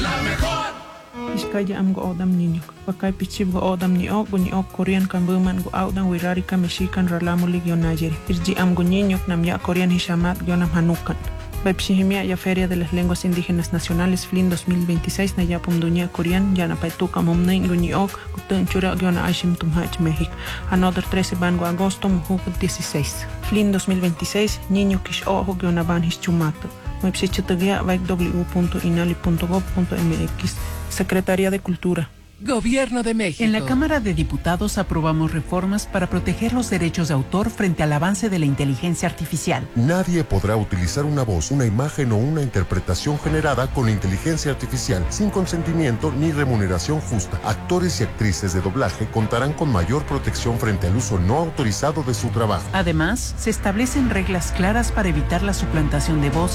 Iskaya am go odam niño. Pakay pichib go odam ni ok Korean kan buman go audan wirari ka mexican ralamuli gionayeri. Irji am go niño nam ya Korean hishamat gionam hanukan. Baipshihimia ya Feria de las Lenguas Indígenas Nacionales FLIN 2026 na yapum dunia Korean ya na paituka momnen go ni ok kutun chura giona ashim tumhach México. Another 13 ban go agosto mujuk 16. FLIN 2026 niño kish ojo giona ban hischumato. Website www.inali.gov.mx. Secretaría de Cultura. Gobierno de México. En la Cámara de Diputados aprobamos reformas para proteger los derechos de autor frente al avance de la inteligencia artificial. Nadie podrá utilizar una voz, una imagen o una interpretación generada con inteligencia artificial sin consentimiento ni remuneración justa. Actores y actrices de doblaje contarán con mayor protección frente al uso no autorizado de su trabajo. Además, se establecen reglas claras para evitar la suplantación de voz